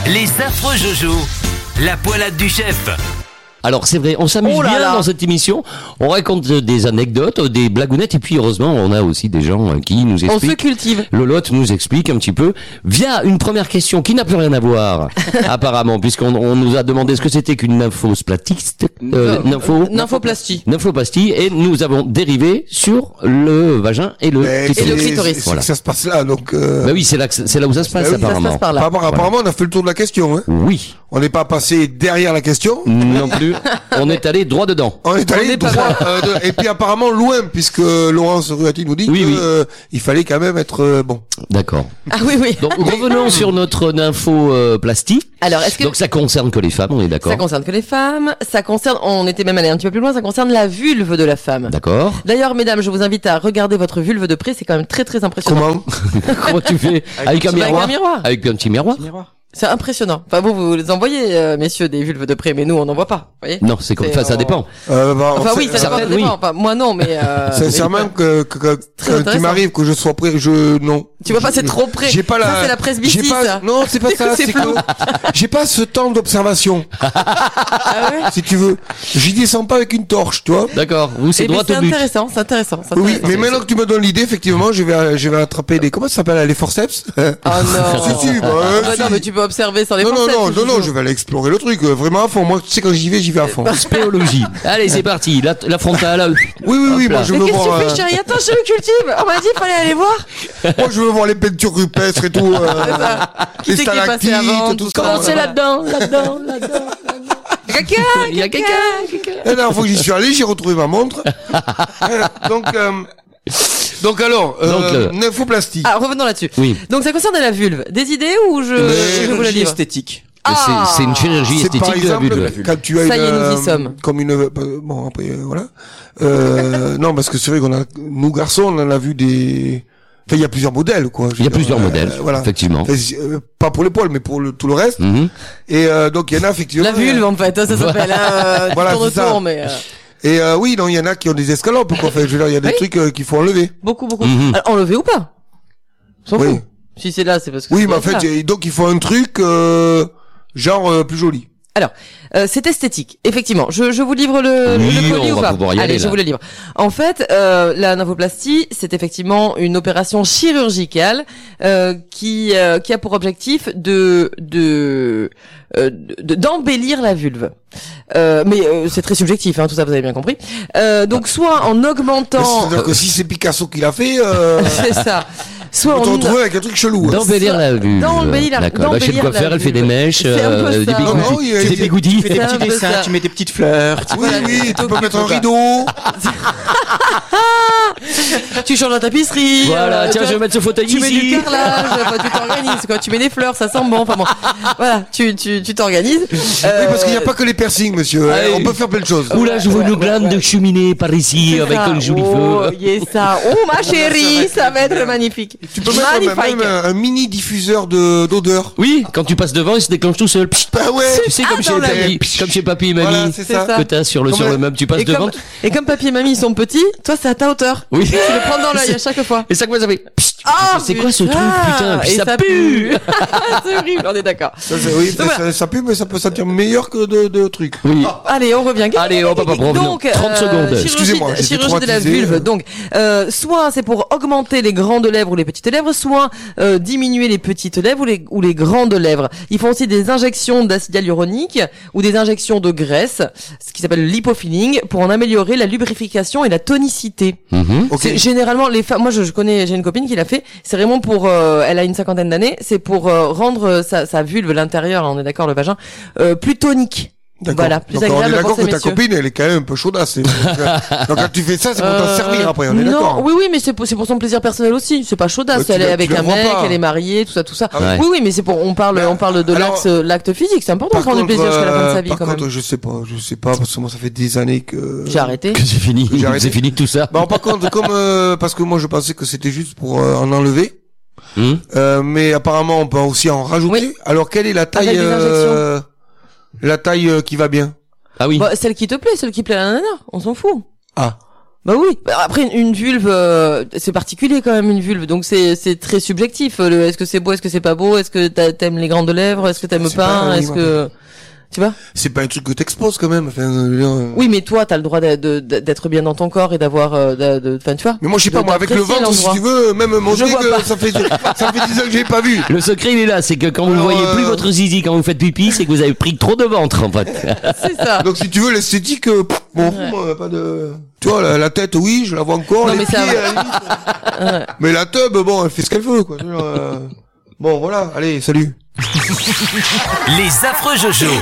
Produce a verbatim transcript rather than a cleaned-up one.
Les affreux Jojo, la poilade du chef. Alors c'est vrai, on s'amuse Oh là bien là. dans cette émission. On raconte des anecdotes, des blagounettes, et puis heureusement, on a aussi des gens qui nous On se expliquent. cultive. Lolotte nous explique un petit peu via une première question qui n'a plus rien à voir, apparemment, puisqu'on on nous a demandé ce que c'était qu'une nymphosplatiste, euh, nympho, Nymphoplastie. nymphoplastie, et nous avons dérivé sur le vagin et le Mais clitoris. Et le c'est- clitoris. c'est Voilà. que ça se passe là, donc. Euh... Bah oui, c'est là, que- c'est là où ça se passe, Bah oui, ça se Ça se apparemment. passe par là. Apparemment, apparemment, on a fait le tour de la question. Hein. Oui, On n'est pas passé derrière la question. non plus. On est allé droit dedans. On est On allé est pas droit. euh, de- et puis apparemment loin, puisque Laurence Ruati nous dit Oui, que oui. euh, il fallait quand même être euh, bon. D'accord. Ah oui, oui. Donc revenons sur notre nymphoplastie. Alors, est-ce que Donc ça concerne que les femmes, on est d'accord. ça concerne que les femmes? Ça concerne, on était même allé un petit peu plus loin, ça concerne la vulve de la femme. D'accord. D'ailleurs, mesdames, je vous invite à regarder votre vulve de près, c'est quand même très très impressionnant. Comment Comment tu fais avec un Avec miroir un miroir. Avec un petit miroir C'est impressionnant. Enfin, vous, vous les envoyez, euh, messieurs, des vulves de près, mais nous, on n'en voit pas. Vous voyez? Non, c'est comme C'est ça, ça en- dépend. euh, bah, Enfin, oui, ça ça- dépend, ça oui. dépend. Enfin, moi, non, mais, euh, Sincèrement, que, que, que- Très quand il intéressant. m'arrive que je sois prêt, je non. tu vois pas, c'est trop près. J'ai pas la. Ça, c'est la presbytie, j'ai pas- ça. Non, c'est pas ça. C'est C'est flou. que j'ai pas ce temps d'observation. Ah ouais? Si tu veux, j'y descends pas avec une torche, tu vois. D'accord. Vous, c'est Eh ben, droit c'est au but. intéressant, c'est intéressant. c'est Oui, intéressant. mais maintenant que tu me donnes l'idée, effectivement, je vais, je vais attraper des, comment ça s'appelle, les forceps? Oh non. Si, si, bah, Ah bah si. non, mais tu peux observer sans les Non, non, forceps, non, c'est non, non, toujours. je vais aller explorer le truc, euh, vraiment à fond. Moi, tu sais, quand j'y vais, j'y vais à fond. Spéologie. Allez, c'est parti. La, la frontale. Oui, oui, oui, Hop moi, là. je Mais veux qu'est-ce que voir, tu fais, euh, chérie? Attends, je me cultive. On m'a dit qu'il fallait aller voir. moi, je veux voir les peintures rupestres et tout, euh, Qui les c'est qui est passé avant, stalactites, tout tout ça. ça. Comment c'est là-dedans, là-dedans, là-dedans. Quelqu'un, Il y a quelqu'un, quelqu'un. La dernière fois que j'y suis allé, j'ai retrouvé ma montre. Euh, donc, euh, donc alors, Donc, euh, le- nymphoplastie. Ah, revenons là-dessus. Oui. Donc, ça concerne la vulve. Des idées ou je, Mais- je vous la livre? esthétique. Ah. C'est c'est une chirurgie C'est par esthétique de la exemple vulve. quand tu as Ça une, y est, nous y euh, sommes. comme une, euh, bon après euh, voilà. Euh, non parce que c'est vrai qu'on a, nous garçons, on en a vu des, enfin il y a plusieurs modèles quoi. Je Il y a veux dire, plusieurs euh, modèles, voilà. effectivement. Enfin, c'est, euh, pas pour les poils, mais pour le, tout le reste. Mhm. Et euh, donc il y en a effectivement. La vulve, en fait, hein, ça s'appelle, hein, Voilà, tourne c'est ça. autour, mais, euh, Et euh, oui, non, il y en a qui ont des escalopes quoi. Enfin, je veux dire, il y a des Oui. trucs euh, qu'il faut enlever. beaucoup, beaucoup. Mhm. Alors, enlever ou pas? S'en Oui. fout. Si c'est là, c'est parce que Oui, c'est mais en là. fait, et donc il faut un truc euh, genre euh, plus joli. Alors, euh, c'est esthétique. Effectivement, je, je vous livre le, Oui, le colis on ou va pas? pouvoir y Allez, aller, je là. vous le livre. En fait, euh, la nymphoplastie, c'est effectivement une opération chirurgicale euh, qui euh, qui a pour objectif de de euh, de- d'embellir la vulve. Euh, mais euh, c'est très subjectif, hein, tout ça, vous avez bien compris. Euh, donc, soit en augmentant, C'est-à-dire que si c'est Picasso qui l'a fait, euh, c'est ça. Soit on te en retrouve avec un truc chelou. hein. D'embellir la vulve. D'embellir la- D'accord. Là, chez le d'embellir coiffeur, la elle fait des vulve. mèches, C'est un peu euh, des ça. Non, non, bigoudis. il y a- Des il y a- bigoudis. Tu fais des C'est un petits peu dessins, ça. tu mets des petites fleurs. tu- Oui, Voilà, oui, tu plutôt peux que mettre un ça. rideau. tu changes la tapisserie. Voilà, euh, tiens, tu- je vais mettre ce fauteuil Tu mets du ici. carrelage, enfin, tu t'organises, quoi. Tu mets des fleurs, ça sent bon. Enfin bon, voilà, tu tu tu t'organises. Oui, parce qu'il n'y a pas que les piercings, monsieur. Ah hein, oui. On peut faire plein de choses. Oula, je vois Ouais, une ouais, glande ouais. de cheminée par ici, C'est avec ça. un joli oh, feu. yes, ça. Oh ma chérie, ça va être magnifique. Tu peux mettre même, Magnifique. même un, un mini diffuseur de d'odeur. Oui, quand tu passes devant, il se déclenche tout seul. Psst. Ah ouais. Tu sais, Ah, comme chez dans la- papy, comme chez papy et mamie. Voilà, c'est C'est ça. ça. Que t'as sur le, Comme sur la- le meuble, tu passes Et devant. comme, et comme papy et mamie ils sont petits, toi c'est à ta hauteur. Oui. Tu le prends dans l'œil à chaque fois. Et ça, quoi, ça fait. Psst. Ah, c'est quoi ce truc, putain? Puis Et ça pue. C'est horrible, on est d'accord. Ça, c'est- oui, Donc, ça, ça pue, mais ça peut sentir meilleur que de, de trucs. Oui. Allez, on revient. Allez, hop, hop, hop, revenons. Donc, trente secondes. chirurgie- Excusez-moi, j'étais chirurgie de la traumatisé. vulve. Donc, euh, soit c'est pour augmenter les grandes lèvres ou les petites lèvres, soit euh, diminuer les petites lèvres ou les, ou les grandes lèvres. Ils font aussi des injections d'acide hyaluronique ou des injections de graisse, ce qui s'appelle le lipofilling, pour en améliorer la lubrification et la tonicité. Mhm. Ok. C'est généralement les femmes. Moi, je, je connais, j'ai une copine qui l'a fait. C'est vraiment pour. euh, elle a une cinquantaine d'années. C'est pour euh, rendre euh, sa, sa vulve, l'intérieur, on est d'accord, le vagin, euh, plus tonique. D'accord. Voilà, plus Donc, on est agréable d'accord pour ces que ta messieurs. copine, elle est quand même un peu chaudasse. c'est- Donc quand tu fais ça, c'est pour t'en Euh, servir après, on est non, d'accord. oui, oui, mais c'est pour, c'est pour son plaisir personnel aussi. C'est pas chaudasse. Bah, tu elle est la- avec tu la un vois mec, pas. elle est mariée, tout ça, tout ça. Ah ouais. Oui, oui, mais c'est pour, on parle, Mais, on parle de alors, l'axe, l'acte physique. C'est important de Par prendre du contre, plaisir jusqu'à la fin de sa euh, vie, par quand contre, même. je sais pas, je sais pas, parce que moi, ça fait des années que... J'ai arrêté. Que c'est fini. J'ai arrêté. C'est fini tout ça. Bon, par contre, comme, euh, parce que moi, je pensais que c'était juste pour euh, en enlever. Hum. Euh, mais apparemment, on peut aussi en rajouter. Oui. Alors, quelle est la taille, Avec des euh, la taille euh, qui va bien? Ah oui. Bah, celle qui te plaît, celle qui plaît à la nana, on s'en fout. Ah. Bah oui. Bah après une, une vulve, euh, c'est particulier quand même une vulve, donc c'est c'est très subjectif. Le, est-ce que c'est beau, est-ce que c'est pas beau, est-ce que t'a- t'aimes les grandes lèvres, est-ce que t'aimes C'est pas, pas- oui, est-ce moi, que tu vois? C'est pas un truc que t'exposes quand même. Enfin, euh, je veux dire, euh, Oui, mais toi, t'as le droit d'être, de- d'être bien dans ton corps et d'avoir, euh, de, de, enfin, tu vois. Mais moi, je sais pas, de- moi, avec le d'apprécier ventre, si l'endroit. tu veux, même mon Je dick, vois euh, pas. ça fait, ça fait dix ans que j'ai pas vu. Le secret, il est là, c'est que quand vous ne Alors, voyez plus euh, votre zizi quand vous faites pipi, c'est que vous avez pris trop de ventre, en fait. C'est ça. Donc, si tu veux, l'esthétique, euh, pff, bon, Ouais. moi, pas de, tu vois, la, la tête, oui, je la vois encore, Non, les mais pieds, ça va. à la limite. Ouais. Mais la tub, bon, elle fait ce qu'elle veut, quoi. Je veux dire, euh, Bon, voilà, allez, salut. Les affreux Jojo.